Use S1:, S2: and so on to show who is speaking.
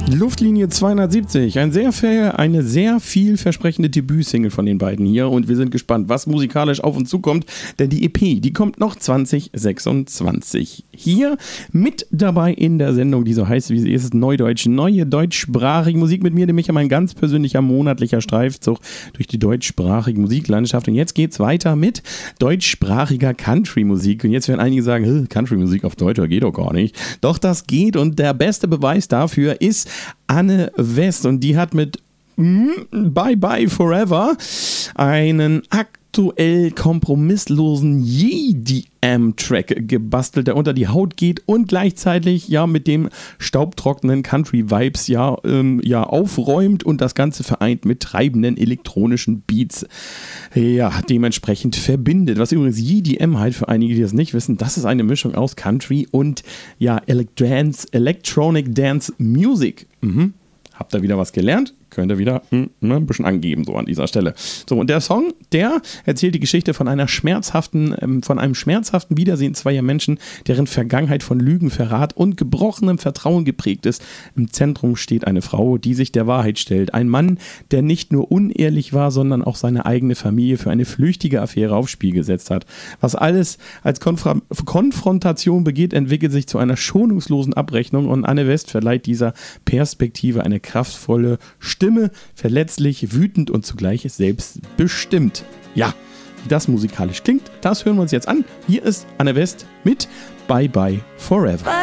S1: Luftlinie 270, eine sehr vielversprechende Debütsingle von den beiden hier und wir sind gespannt, was musikalisch auf uns zukommt, denn die EP, die kommt noch 2026. Hier mit dabei in der Sendung, die so heißt, wie sie ist, Neudeutsch, neue deutschsprachige Musik mit mir, nämlich mein ganz persönlicher monatlicher Streifzug durch die deutschsprachige Musiklandschaft und jetzt geht's weiter mit deutschsprachiger Country-Musik und jetzt werden einige sagen, Country-Musik auf Deutsch, geht doch gar nicht. Doch das geht und der beste Beweis dafür ist Anne West und die hat mit Bye Bye Forever einen aktuell kompromisslosen EDM-Track gebastelt, der unter die Haut geht und gleichzeitig ja mit dem staubtrockenen Country-Vibes aufräumt und das Ganze vereint mit treibenden elektronischen Beats. Ja, dementsprechend verbindet. Was übrigens EDM halt für einige, die das nicht wissen, das ist eine Mischung aus Country und ja, Electronic Dance Music. Habt ihr wieder was gelernt? Könnt ihr wieder ein bisschen angeben, so an dieser Stelle. So, und der Song, der erzählt die Geschichte von einem schmerzhaften Wiedersehen zweier Menschen, deren Vergangenheit von Lügen, Verrat und gebrochenem Vertrauen geprägt ist. Im Zentrum steht eine Frau, die sich der Wahrheit stellt. Ein Mann, der nicht nur unehrlich war, sondern auch seine eigene Familie für eine flüchtige Affäre aufs Spiel gesetzt hat. Was alles als Konfrontation begeht, entwickelt sich zu einer schonungslosen Abrechnung und Anne West verleiht dieser Perspektive eine kraftvolle Stimme, verletzlich, wütend und zugleich selbstbestimmt. Ja, wie das musikalisch klingt, das hören wir uns jetzt an. Hier ist Anne West mit Bye Bye Forever.